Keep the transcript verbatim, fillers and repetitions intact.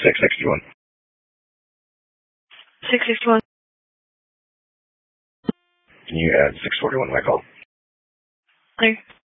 six sixty-one. six sixty-one. Can you add six forty-one to my call? Okay.